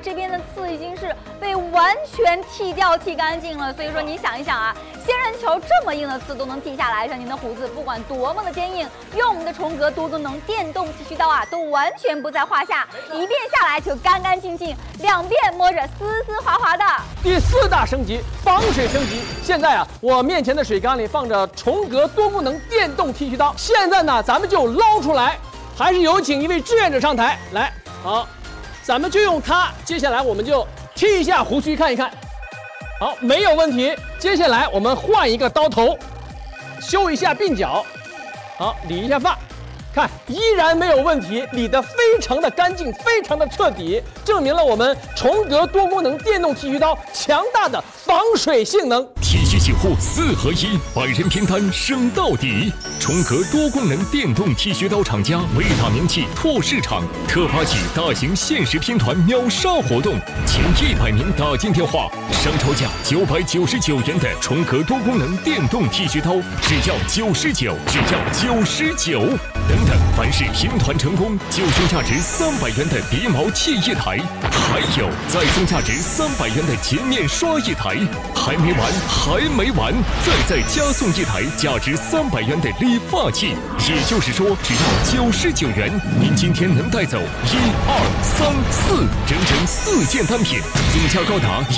这边的刺已经是被完全剃干净了。所以说你想一想啊，仙人球这么硬的刺都能剃下来，让您的胡子不管多么的坚硬，用我们的重格多功能电动剃须刀啊，都完全不在话下，一遍下来就干干净净，两遍摸着丝丝滑滑的。 第4大升级，防水升级。现在啊，我面前的水缸里放着重格多功能电动剃须刀，现在呢，咱们就捞出来。还是有请一位志愿者上台来。好，咱们就用它。接下来我们就剃一下胡须，看一看。好，没有问题。接下来我们换一个刀头，修一下鬓角。好，理一下发。看，依然没有问题，理得非常的干净，非常的彻底，证明了我们重格多功能电动剃须刀强大的防水性能。 剃须洗护4合1，百人拼单升到底。重格多功能电动剃须刀厂家伟大名气拓市场特发起大型限时拼团秒杀活动，前100名打进电话，上超价999元的重格多功能电动剃须刀，只要99，只要99。等，凡是拼团成功，就送价值300元的鼻毛器一台，还有再送价值300元的洁面刷一台。还没完，再加送一台价值300元的理发器。也就是说，只要99元，您今天能带走1、2、3、4，整整4件单品，总价高达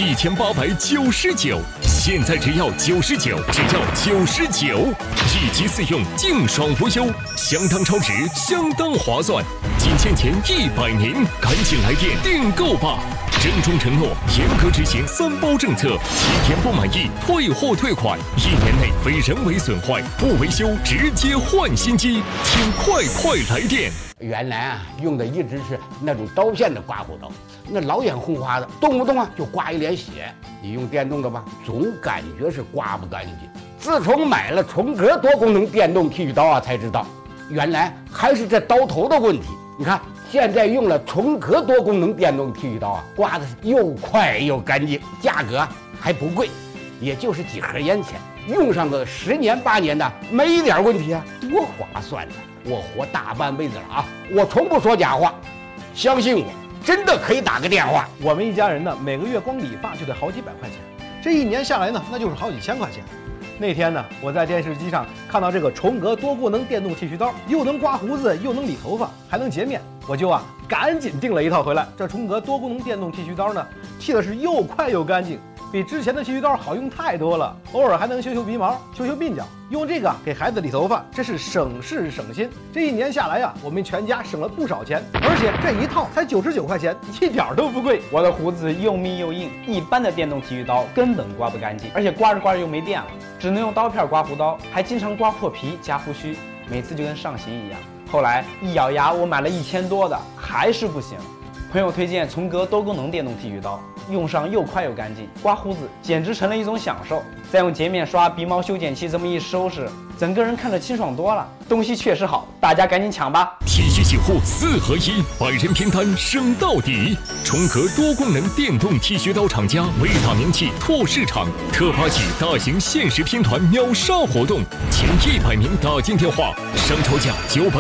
1899。现在只要99，只要99，1机4用，净爽无忧，相当超值，相当划算。仅限前100名，赶紧来电订购吧！郑重承诺，严格执行3包政策，7天不满意退货退款，1年内非人为损坏不维修直接换新机，请快来电！ 原来啊，用的一直是那种刀片的刮胡刀，那老眼红花的，动不动啊就刮一脸血。你用电动的吧，总感觉是刮不干净。自从买了重格多功能电动剃须刀啊，才知道原来还是这刀头的问题。你看，现在用了重格多功能电动剃须刀啊，刮的是又快又干净，价格还不贵，也就是几盒烟钱，用上个10年8年的没一点问题啊，多划算呢！我活大半辈子了啊，我从不说假话，相信我，真的可以打个电话。 我们一家人呢，每个月光理发就得好几百块钱，这1年下来呢，那就是好几千块钱。那天呢，我在电视机上看到这个重格多功能电动剃须刀，又能刮胡子，又能理头发，还能洁面，我就赶紧订了一套回来。这重格多功能电动剃须刀呢，剃的是又快又干净，比之前的剃须刀好用太多了。偶尔还能修鼻毛，修鬓角，用这个给孩子理头发，这是省事省心。这1年下来呀，我们全家省了不少钱，而且这一套才99块钱，一点都不贵。 我的胡子又密又硬，一般的电动剃须刀根本刮不干净，而且刮着又没电了，只能用刀片刮胡刀，还经常刮破皮加胡须，每次就跟上刑一样。后来一咬牙，我买了1000多的，还是不行。朋友推荐重格多功能电动剃须刀，用上又快又干净，刮胡子简直成了一种享受。再用洁面刷、鼻毛修剪器这么一收拾，整个人看着清爽多了。东西确实好，大家赶紧抢吧！ 剃须洗护4合1，百人拼单升到底。重格多功能电动剃须刀厂家伟大名气拓市场特发起大型限时拼团秒杀活动，前100名打进电话，上超价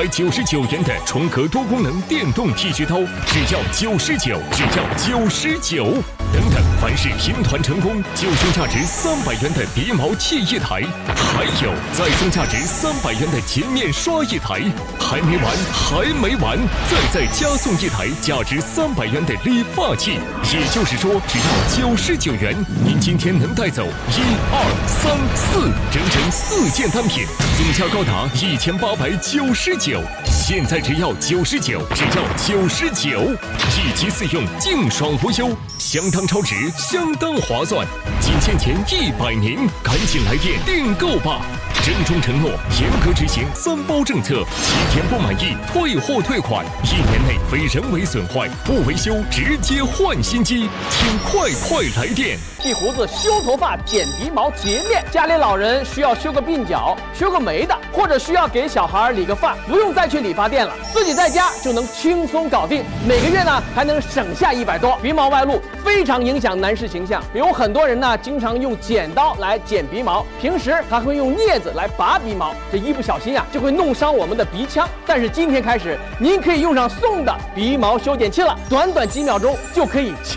999元的重格多功能电动剃须刀，只要99，只要99。等，凡是拼团成功，就送价值300元的鼻毛器一台，还有再送价值300元的洁面刷一台。还没完，再加送一台价值300元的理发器。也就是说，只要99元，您今天能带走1、2、3、4，整整4件单品，总价高达1899。现在只要99，只要99，1机4用，净爽无忧，相当超值，相当划算。仅限前100名，赶紧来电订购吧！郑重承诺，严格执行3包政策，7天不满意退货退款，1年内非人为损坏不维修直接换新机，请快来电！ 剃胡子、修头发、剪鼻毛、洁面，家里老人需要修个鬓角、修个眉的，或者需要给小孩理个发，不用再去理发店了，自己在家就能轻松搞定。每个月呢还能省下100多。鼻毛外露非常影响男士形象，有很多人呢经常用剪刀来剪鼻毛，平时还会用镊子来拔鼻毛，这一不小心就会弄伤我们的鼻腔。但是今天开始，您可以用上送的鼻毛修剪器了，短几秒钟就可以